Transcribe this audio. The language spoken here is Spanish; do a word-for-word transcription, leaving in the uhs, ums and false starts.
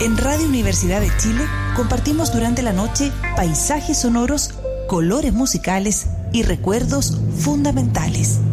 En Radio Universidad de Chile compartimos durante la noche paisajes sonoros, colores musicales y recuerdos fundamentales.